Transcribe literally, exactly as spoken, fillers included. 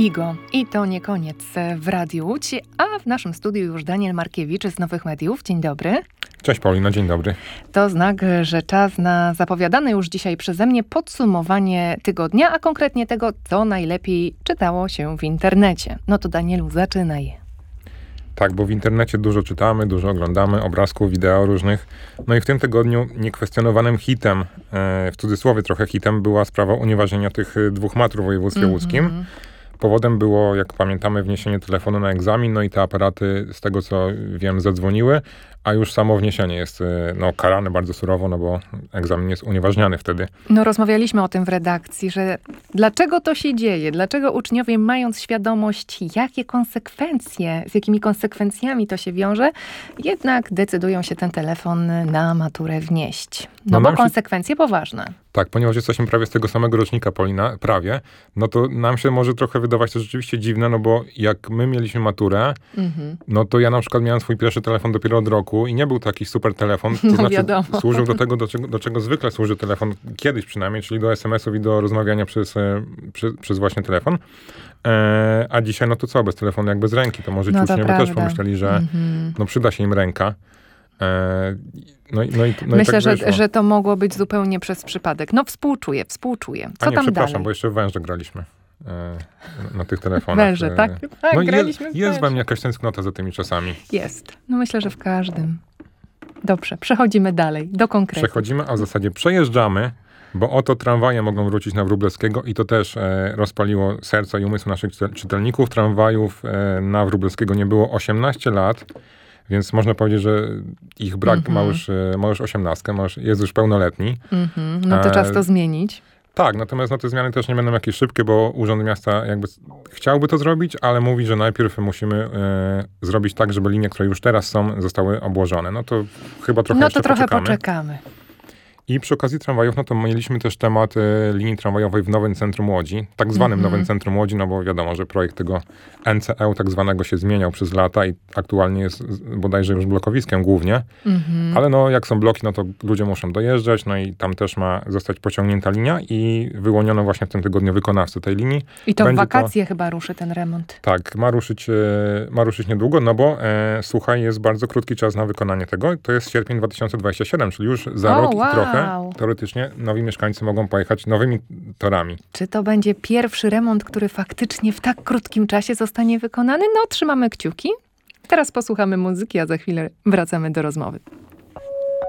Igo. I to nie koniec w Radiu Łódź, a w naszym studiu już Daniel Markiewicz z Nowych Mediów. Dzień dobry. Cześć Paulina, dzień dobry. To znak, że czas na zapowiadane już dzisiaj przeze mnie podsumowanie tygodnia, a konkretnie tego, co najlepiej czytało się w internecie. No to Danielu, zaczynaj. Tak, bo w internecie dużo czytamy, dużo oglądamy obrazków, wideo różnych. No i w tym tygodniu niekwestionowanym hitem, w cudzysłowie trochę hitem, była sprawa unieważnienia tych dwóch matur w województwie mm-hmm. łódzkim. Powodem było, jak pamiętamy, wniesienie telefonu na egzamin, no i te aparaty, z tego co wiem, zadzwoniły, a już samo wniesienie jest no, karane bardzo surowo, no bo egzamin jest unieważniany wtedy. No rozmawialiśmy o tym w redakcji, że dlaczego to się dzieje? Dlaczego uczniowie, mając świadomość, jakie konsekwencje, z jakimi konsekwencjami to się wiąże, jednak decydują się ten telefon na maturę wnieść. No, no bo konsekwencje się... poważne. Tak, ponieważ jesteśmy prawie z tego samego rocznika, Paulina, prawie, no to nam się może trochę wydawać to rzeczywiście dziwne, no bo jak my mieliśmy maturę, mm-hmm. no to ja na przykład miałem swój pierwszy telefon dopiero od roku i nie był to jakiś super telefon, to no znaczy wiadomo. Służył do tego, do czego, do czego zwykle służy telefon, kiedyś przynajmniej, czyli do es em esów i do rozmawiania przez, przez, przez właśnie telefon. E, a dzisiaj no to co, bez telefonu jak bez ręki, to może ci no uczniowie prawda. też pomyśleli, że mm-hmm. no przyda się im ręka. E, No i, no i, no Myślę, i tak że, że to mogło być zupełnie przez przypadek. No współczuję, współczuję. Co A nie, tam przepraszam, dalej? bo jeszcze w węże graliśmy e, na tych telefonach. Węże, tak? tak no graliśmy jest, w jest we mnie jakaś tęsknota za tymi czasami. Jest. No myślę, że w każdym. Dobrze, przechodzimy dalej, do konkretów. Przechodzimy, a w zasadzie przejeżdżamy, bo oto tramwaje mogą wrócić na Wróblewskiego i to też e, rozpaliło serca i umysły naszych czytelników. Tramwajów e, na Wróblewskiego nie było osiemnaście lat. Więc można powiedzieć, że ich brak mm-hmm. ma, już, ma już osiemnastkę, ma już, jest już pełnoletni. Mm-hmm. No to e, czas to zmienić. Tak, natomiast no, te zmiany też nie będą jakieś szybkie, bo Urząd Miasta jakby chciałby to zrobić, ale mówi, że najpierw musimy e, zrobić tak, żeby linie, które już teraz są, zostały obłożone. No to chyba trochę No jeszcze to trochę poczekamy. poczekamy. I przy okazji tramwajów, no to mieliśmy też temat e, linii tramwajowej w Nowym Centrum Łodzi, tak zwanym mm-hmm. Nowym Centrum Łodzi, no bo wiadomo, że projekt tego en ce e tak zwanego się zmieniał przez lata i aktualnie jest bodajże już blokowiskiem głównie, mm-hmm. ale no jak są bloki, no to ludzie muszą dojeżdżać, no i tam też ma zostać pociągnięta linia i wyłoniono właśnie w tym tygodniu wykonawcę tej linii. I to Będzie w wakacje to, chyba ruszy ten remont. Tak, ma ruszyć, e, ma ruszyć niedługo, no bo e, słuchaj, jest bardzo krótki czas na wykonanie tego, to jest sierpień dwa tysiące dwudziesty siódmy, czyli już za oh, rok wow. i trochę. Teoretycznie nowi mieszkańcy mogą pojechać nowymi torami. Czy to będzie pierwszy remont, który faktycznie w tak krótkim czasie zostanie wykonany? No, trzymamy kciuki. Teraz posłuchamy muzyki, a za chwilę wracamy do rozmowy.